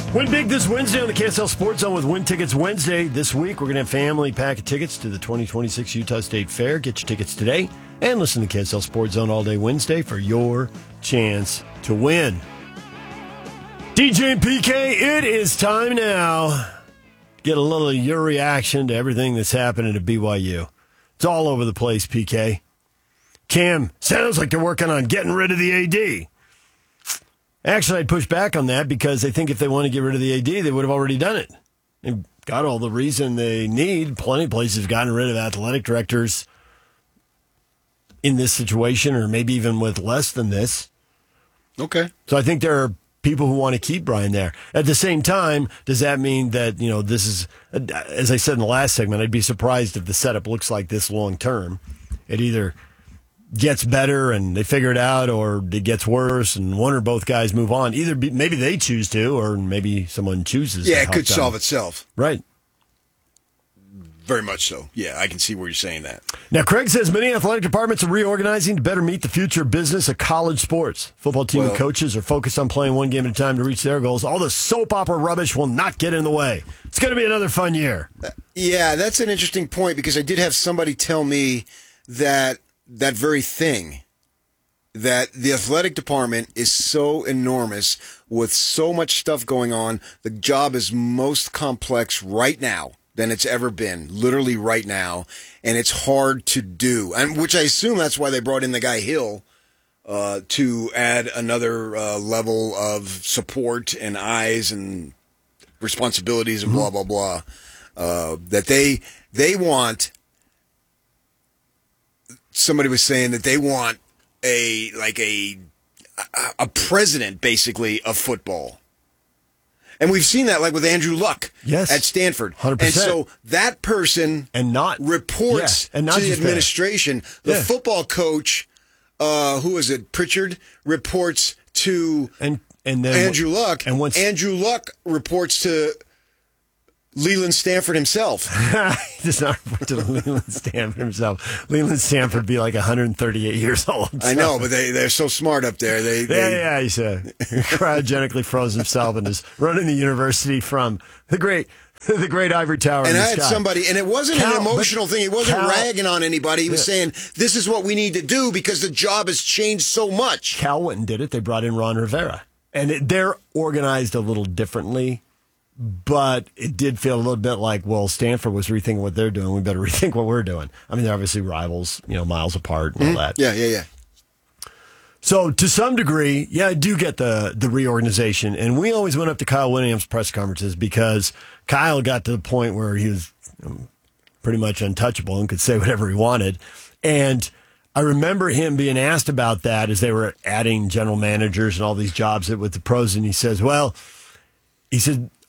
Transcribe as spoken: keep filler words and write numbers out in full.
Win big this Wednesday on the K S L Sports Zone with Win Tickets Wednesday. This week, we're going to have family pack of tickets to the twenty twenty-six Utah State Fair. Get your tickets today and listen to K S L Sports Zone all day Wednesday for your chance to win. D J and P K, it is time now. Get a little of your reaction to everything that's happening at B Y U. It's all over the place, P K. Cam, sounds like they're working on getting rid of the A D. Actually, I'd push back on that because I think if they want to get rid of the A D, they would have already done it. They've got all the reason they need. Plenty of places have gotten rid of athletic directors in this situation, or maybe even with less than this. Okay. So I think there are people who want to keep Brian there. At the same time, does that mean that, you know, this is, as I said in the last segment, I'd be surprised if the setup looks like this long term. It either gets better and they figure it out, or it gets worse and one or both guys move on. Either be, maybe they choose to, or maybe someone chooses yeah, to it help could them. solve itself. Right. Very much so. Yeah, I can see where you're saying that. Now, Craig says many athletic departments are reorganizing to better meet the future business of college sports. Football team Well, and coaches are focused on playing one game at a time to reach their goals. All the soap opera rubbish will not get in the way. It's going to be another fun year. Yeah, that's an interesting point, because I did have somebody tell me that that very thing, that the athletic department is so enormous with so much stuff going on. The job is most complex right now than it's ever been, literally right now, and it's hard to do. And which I assume that's why they brought in the guy Hill uh, to add another uh, level of support and eyes and responsibilities and blah blah blah. Uh, that they they want. Somebody was saying that they want a like a a president, basically, of football. And we've seen that, like with Andrew Luck yes, at Stanford. one hundred percent. And so that person and not reports yeah, and not to the just administration. that. The Yeah. football coach, uh, who is it, Pritchard, reports to and and then Andrew Luck. And once Andrew Luck reports to Leland Stanford himself. he does not report to Leland Stanford himself. Leland Stanford would be like one hundred thirty-eight years old. So. I know, but they, they're so smart up there. They, they Yeah, yeah, he's uh, cryogenically froze himself and is running the university from the great the great ivory tower. And in the I had sky. somebody, and it wasn't Cal, an emotional thing. He wasn't Cal, ragging on anybody. He was yeah. saying, this is what we need to do because the job has changed so much. Cal went and did it. They brought in Ron Rivera. And it, they're organized a little differently, but it did feel a little bit like, well, Stanford was rethinking what they're doing. We better rethink what we're doing. I mean, they're obviously rivals, you know, miles apart and all Mm-hmm. that. Yeah, yeah, yeah. So to some degree, yeah, I do get the the reorganization. And we always went up to Kyle Whittingham's press conferences because Kyle got to the point where he was you know, pretty much untouchable and could say whatever he wanted. And I remember him being asked about that as they were adding general managers and all these jobs with the pros. And he says, well, he said,